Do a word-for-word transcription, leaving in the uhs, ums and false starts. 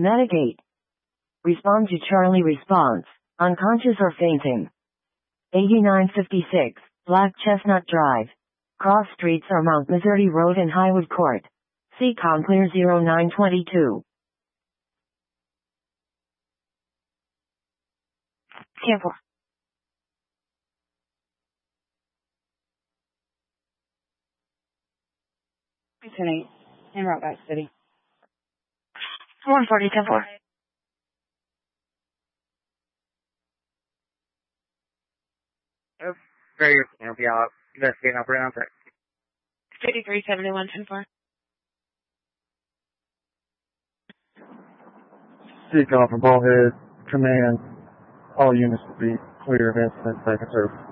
Metagate. Respond to Charlie response. Unconscious or fainting. eighty-nine fifty-six, Black Chestnut Drive. Cross streets are Mount Missouri Road and Highwood Court. C COM clear zero nine twenty-two. Cancel. ten eight. En route back city. one forty, ten four. Oh, very good. Help you out. Investigating operator on track. fifty-three seventy-one, ten four. C COM from Ballhead. Command. All units will be clear of incident. Second service.